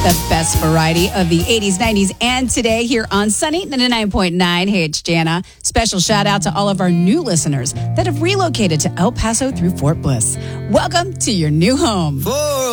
The best variety of the 80s, 90s, and today here on Sunny 99.9. Hey, it's Jana. Special shout out to all of our new listeners that have relocated to El Paso through Fort Bliss. Welcome to your new home.